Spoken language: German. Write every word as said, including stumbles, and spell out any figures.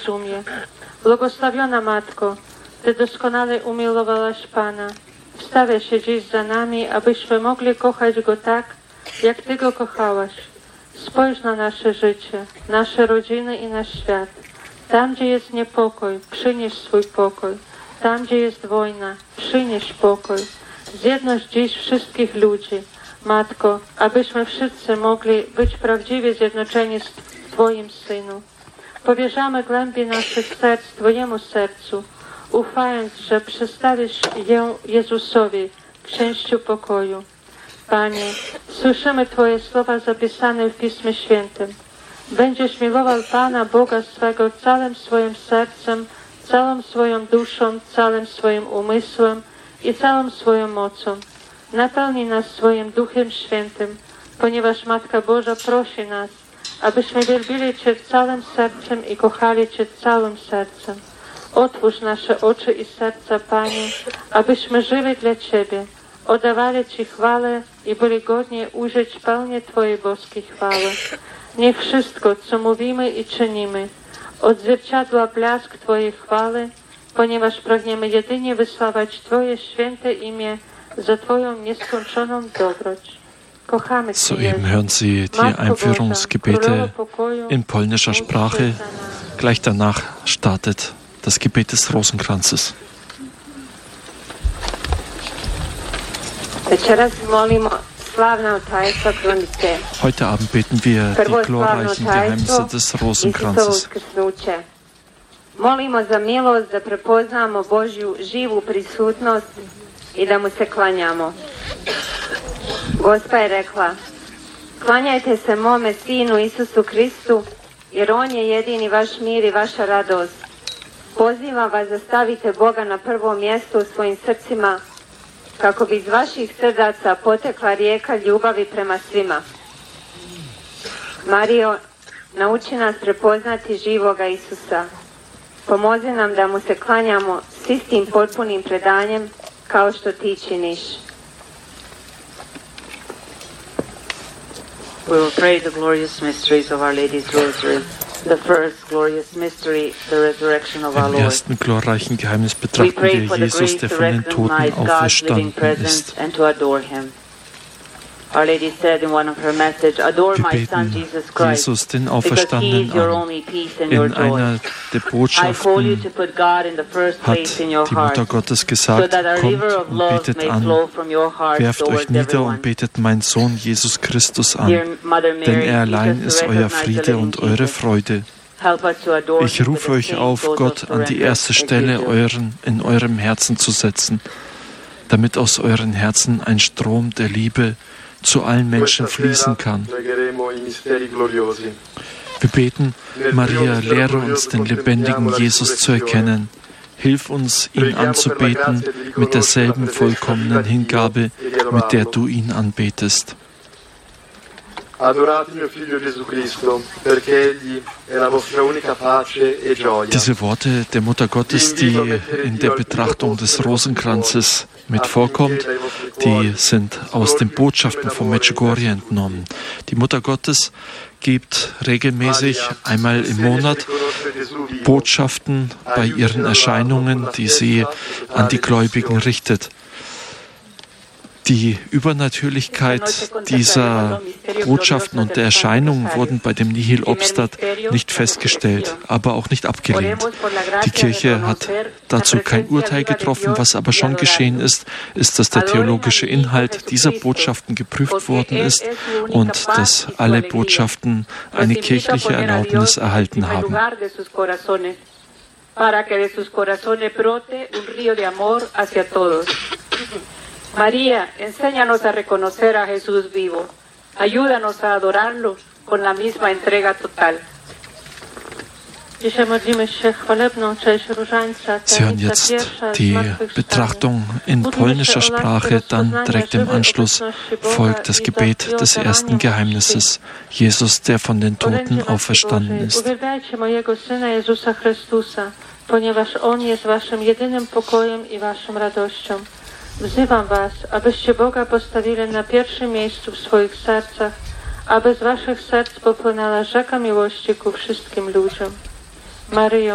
rozumie. Błogosławiona Matko, Ty doskonale umiłowałaś Pana. Wstawia się dziś za nami, abyśmy mogli kochać Go tak, jak Ty Go kochałaś. Spójrz na nasze życie, nasze rodziny i nasz świat. Tam, gdzie jest niepokój, przynieś swój pokój. Tam, gdzie jest wojna, przynieś pokój. Zjednoć dziś wszystkich ludzi, Matko, abyśmy wszyscy mogli być prawdziwie zjednoczeni z Twoim Synu. Powierzamy głębi naszych serc Twojemu sercu, ufając, że przedstawisz ją Jezusowi, księściu pokoju. Panie, słyszymy Twoje słowa zapisane w Pismie Świętym. Będziesz miłował Pana Boga swego całym swoim sercem, całą swoją duszą, całym swoim umysłem i całą swoją mocą. Napełnij nas swoim Duchem Świętym, ponieważ Matka Boża prosi nas, abyśmy wielbili Cię całym sercem i kochali Cię całym sercem. Otwórz nasze oczy i serca, Panie, abyśmy żyli dla Ciebie, oddawali Ci chwałę i byli godni użyć pełni Twojej boskiej chwały. Niech wszystko, co mówimy i czynimy, odzwierciedla blask Twojej chwały, ponieważ pragniemy jedynie wysławiać Twoje święte imię za Twoją nieskończoną dobroć. Kochamy Cię, Soeben hören Sie die Einführungsgebete in polnischer Sprache. Gleich danach startet das Gebet des Rosenkranzes. Heute Abend beten wir die glorreichen Geheimnisse des Rosenkranzes. Molimo za milost da prepoznamo Božju živu prisutnost i da mu se klanjamo. Gospa je rekla, klanjajte se mome Sinu Isusu Kristu, jer On je jedini vaš mir i vaša radost. Pozivam vas da stavite Boga na prvo mjesto u svojim srcima, kako bi iz vaših srdaca potekla rijeka ljubavi prema svima. Marijo, nauči nas prepoznati živoga Isusa. Pomozi nam da mu se klanjamo s istim potpunim predanjem kao što ti činiš. We will pray the glorious mysteries of Our Lady's Rosary. The first glorious mystery, the resurrection of our Im Lord. ersten glorreichen Geheimnis betrachten wir Jesus, der von den Toten auferstanden ist. Our Lady said in one of her messages, adore Wir my Son beten Jesus Christ, Jesus, den because He Auferstandenen, is your an. only peace and your In joy. einer der I call you Botschaften to put God in the first place hat in your die Mutter heart, Gottes so gesagt, that a kommt river of und love betet may an, flow from your heart werft euch towards nieder everyone. und betet meinen Sohn Jesus Christus an, Dear Mother Mary, denn er allein teach us ist to euer recognize the Friede living und eure Jesus. Freude. Help us to adore Ich Him with rufe the euch same auf, souls of Gott an die surrender erste as you Stelle do. euren, in eurem Herzen zu setzen, damit aus euren Herzen ein Strom der Liebe zu allen Menschen fließen kann. Wir beten, Maria, lehre uns den lebendigen Jesus zu erkennen. Hilf uns, ihn anzubeten mit derselben vollkommenen Hingabe, mit der du ihn anbetest. Diese Worte der Mutter Gottes, die in der Betrachtung des Rosenkranzes mit vorkommt, die sind aus den Botschaften von Medjugorje entnommen. Die Mutter Gottes gibt regelmäßig einmal im Monat Botschaften bei ihren Erscheinungen, die sie an die Gläubigen richtet. Die Übernatürlichkeit dieser Botschaften und der Erscheinungen wurden bei dem Nihil Obstat nicht festgestellt, aber auch nicht abgelehnt. Die Kirche hat dazu kein Urteil getroffen. Was aber schon geschehen ist, ist, dass der theologische Inhalt dieser Botschaften geprüft worden ist und dass alle Botschaften eine kirchliche Erlaubnis erhalten haben. María, enséñanos a reconocer a Jesús vivo. Ayúdanos a adorarlo con la misma entrega total. Sie hören jetzt die Betrachtung in polnischer Sprache, dann direkt im Anschluss folgt das Gebet des ersten Geheimnisses, Jesus, der von den Toten auferstanden ist. Ponieważ On jest waszym jedynym pokojem i waszą radością. Wzywam was, abyście Boga postawili na pierwszym miejscu w swoich sercach, aby z waszych serc popłynęła rzeka miłości ku wszystkim ludziom. Maryjo,